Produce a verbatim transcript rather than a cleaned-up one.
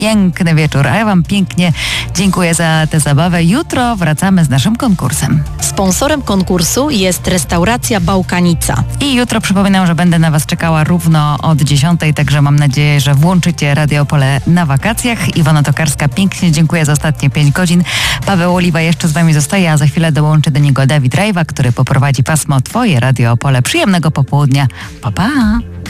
piękny wieczór. A ja wam pięknie dziękuję za tę zabawę. Jutro wracamy z naszym konkursem. Sponsorem konkursu jest restauracja Bałkanica. I jutro przypominam, że będę na was czekała równo od dziesiątej, także mam nadzieję, że włączycie Radio Opole na wakacjach. Iwona Tokarska, pięknie dziękuję za ostatnie pięć godzin. Paweł Oliwa jeszcze z wami zostaje, a za chwilę dołączy do niego Dawid Rejwa, który poprowadzi pasmo Twoje Radio Opole. Przyjemnego popołudnia. Pa, pa!